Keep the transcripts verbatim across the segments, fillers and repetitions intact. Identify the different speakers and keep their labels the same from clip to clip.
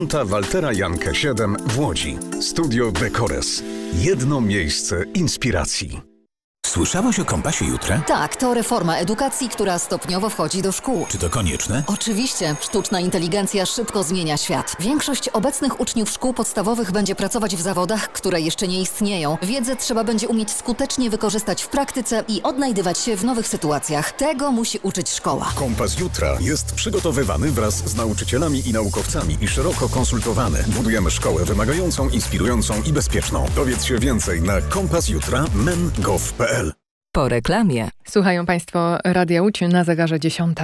Speaker 1: Ta Waltera Jankę siedem w Łodzi. Studio Dekores. Jedno miejsce inspiracji.
Speaker 2: Słyszałaś o Kompasie Jutra?
Speaker 3: Tak, to reforma edukacji, która stopniowo wchodzi do szkół.
Speaker 2: Czy to konieczne?
Speaker 3: Oczywiście. Sztuczna inteligencja szybko zmienia świat. Większość obecnych uczniów szkół podstawowych będzie pracować w zawodach, które jeszcze nie istnieją. Wiedzę trzeba będzie umieć skutecznie wykorzystać w praktyce i odnajdywać się w nowych sytuacjach. Tego musi uczyć szkoła.
Speaker 1: Kompas Jutra jest przygotowywany wraz z nauczycielami i naukowcami i szeroko konsultowany. Budujemy szkołę wymagającą, inspirującą i bezpieczną. Dowiedz się więcej na kompas jutra kropka men kropka gov kropka pe el.
Speaker 4: Po reklamie.
Speaker 5: Słuchają Państwo Radia Łódź na zegarze dziesiąta.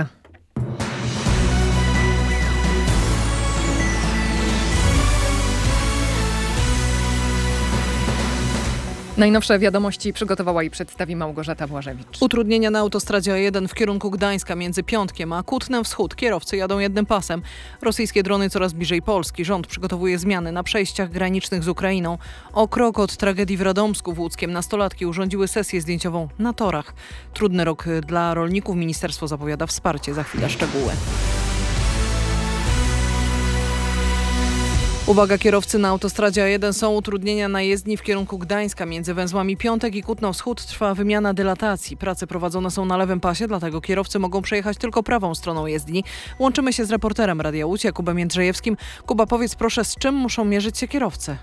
Speaker 5: Najnowsze wiadomości przygotowała i przedstawi Małgorzata Błażewicz.
Speaker 6: Utrudnienia na autostradzie A jeden w kierunku Gdańska między Piątkiem a Kutnem Wschód. Kierowcy jadą jednym pasem. Rosyjskie drony coraz bliżej Polski. Rząd przygotowuje zmiany na przejściach granicznych z Ukrainą. O krok od tragedii w Radomsku w Łódzkiem nastolatki urządziły sesję zdjęciową na torach. Trudny rok dla rolników. Ministerstwo zapowiada wsparcie. Za chwilę szczegóły. Uwaga, kierowcy na autostradzie A jeden, są utrudnienia na jezdni w kierunku Gdańska. Między węzłami Piątek i Kutno Wschód trwa wymiana dylatacji. Prace prowadzone są na lewym pasie, dlatego kierowcy mogą przejechać tylko prawą stroną jezdni. Łączymy się z reporterem Radia Łódź, Jakubem Jędrzejewskim. Kuba, powiedz proszę, z czym muszą mierzyć się kierowcy?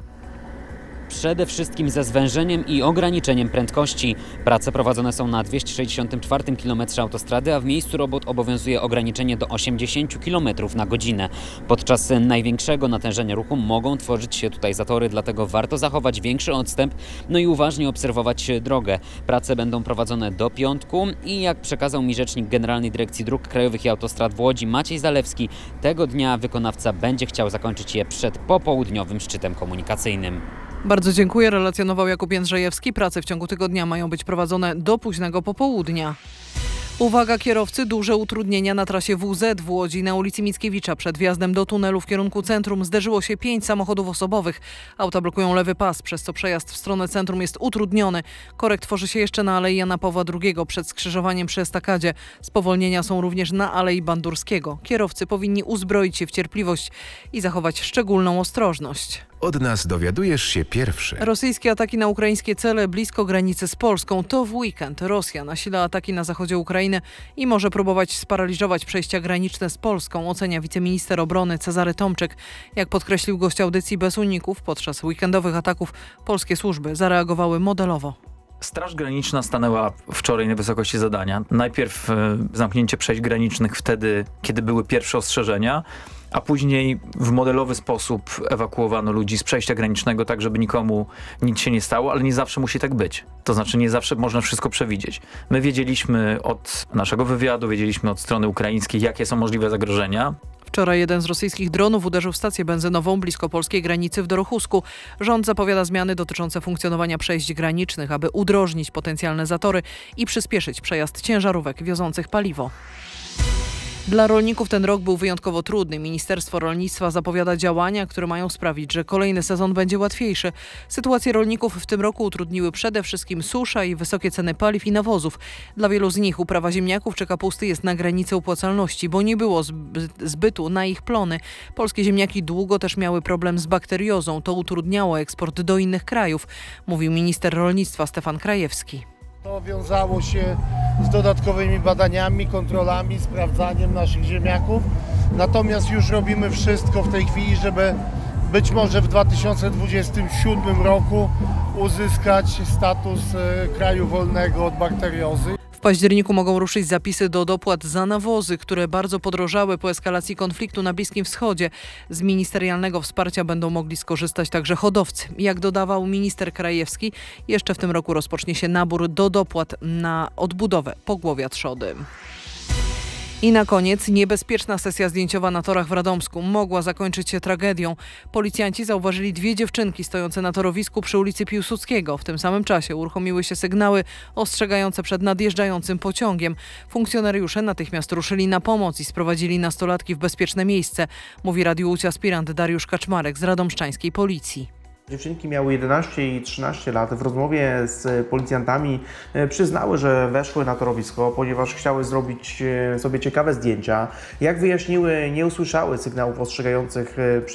Speaker 7: Przede wszystkim ze zwężeniem i ograniczeniem prędkości. Prace prowadzone są na dwieście sześćdziesiątym czwartym kilometrze autostrady, a w miejscu robót obowiązuje ograniczenie do osiemdziesiąt kilometrów na godzinę. Podczas największego natężenia ruchu mogą tworzyć się tutaj zatory, dlatego warto zachować większy odstęp, no i uważnie obserwować drogę. Prace będą prowadzone do piątku i jak przekazał mi rzecznik Generalnej Dyrekcji Dróg Krajowych i Autostrad w Łodzi Maciej Zalewski, tego dnia wykonawca będzie chciał zakończyć je przed popołudniowym szczytem komunikacyjnym.
Speaker 6: Bardzo dziękuję, relacjonował Jakub Jędrzejewski. Prace w ciągu tygodnia mają być prowadzone do późnego popołudnia. Uwaga, kierowcy, duże utrudnienia na trasie W Z w Łodzi. Na ulicy Mickiewicza przed wjazdem do tunelu w kierunku centrum zderzyło się pięć samochodów osobowych. Auta blokują lewy pas, przez co przejazd w stronę centrum jest utrudniony. Korek tworzy się jeszcze na Alei Jana Pawła drugiego przed skrzyżowaniem przy estakadzie. Spowolnienia są również na Alei Bandurskiego. Kierowcy powinni uzbroić się w cierpliwość i zachować szczególną ostrożność.
Speaker 2: Od nas dowiadujesz się pierwszy.
Speaker 6: Rosyjskie ataki na ukraińskie cele blisko granicy z Polską. To w weekend Rosja nasila ataki na zachodzie Ukrainy i może próbować sparaliżować przejścia graniczne z Polską, ocenia wiceminister obrony Cezary Tomczyk. Jak podkreślił gość audycji Bez Uników, podczas weekendowych ataków polskie służby zareagowały modelowo.
Speaker 8: Straż Graniczna stanęła wczoraj na wysokości zadania. Najpierw zamknięcie przejść granicznych wtedy, kiedy były pierwsze ostrzeżenia, a później w modelowy sposób ewakuowano ludzi z przejścia granicznego, tak żeby nikomu nic się nie stało, ale nie zawsze musi tak być. To znaczy nie zawsze można wszystko przewidzieć. My wiedzieliśmy od naszego wywiadu, wiedzieliśmy od strony ukraińskiej, jakie są możliwe zagrożenia.
Speaker 6: Wczoraj jeden z rosyjskich dronów uderzył w stację benzynową blisko polskiej granicy w Dorochusku. Rząd zapowiada zmiany dotyczące funkcjonowania przejść granicznych, aby udrożnić potencjalne zatory i przyspieszyć przejazd ciężarówek wiozących paliwo. Dla rolników ten rok był wyjątkowo trudny. Ministerstwo Rolnictwa zapowiada działania, które mają sprawić, że kolejny sezon będzie łatwiejszy. Sytuację rolników w tym roku utrudniły przede wszystkim susza i wysokie ceny paliw i nawozów. Dla wielu z nich uprawa ziemniaków czy kapusty jest na granicy opłacalności, bo nie było zbytu na ich plony. Polskie ziemniaki długo też miały problem z bakteriozą. To utrudniało eksport do innych krajów, mówił minister rolnictwa Stefan Krajewski.
Speaker 9: To wiązało się z dodatkowymi badaniami, kontrolami, sprawdzaniem naszych ziemniaków. Natomiast już robimy wszystko w tej chwili, żeby być może w dwa tysiące dwudziestym siódmym roku uzyskać status kraju wolnego od bakteriozy.
Speaker 6: W październiku mogą ruszyć zapisy do dopłat za nawozy, które bardzo podrożały po eskalacji konfliktu na Bliskim Wschodzie. Z ministerialnego wsparcia będą mogli skorzystać także hodowcy. Jak dodawał minister Krajewski, jeszcze w tym roku rozpocznie się nabór do dopłat na odbudowę pogłowia trzody. I na koniec niebezpieczna sesja zdjęciowa na torach w Radomsku mogła zakończyć się tragedią. Policjanci zauważyli dwie dziewczynki stojące na torowisku przy ulicy Piłsudskiego. W tym samym czasie uruchomiły się sygnały ostrzegające przed nadjeżdżającym pociągiem. Funkcjonariusze natychmiast ruszyli na pomoc i sprowadzili nastolatki w bezpieczne miejsce, mówi Radiu Łódź aspirant Dariusz Kaczmarek z radomszczańskiej policji.
Speaker 4: Dziewczynki miały jedenaście i trzynaście lat. W rozmowie z policjantami przyznały, że weszły na torowisko, ponieważ chciały zrobić sobie ciekawe zdjęcia. Jak wyjaśniły, nie usłyszały sygnałów ostrzegających